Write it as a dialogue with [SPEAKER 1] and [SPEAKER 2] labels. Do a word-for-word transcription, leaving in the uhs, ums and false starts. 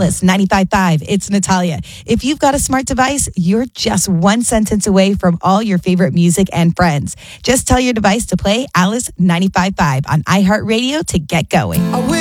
[SPEAKER 1] Alice ninety-five point five. It's Natalia. If you've got a smart device, you're just one sentence away from all your favorite music and friends. Just tell your device to play Alice ninety-five point five on iHeartRadio to get going.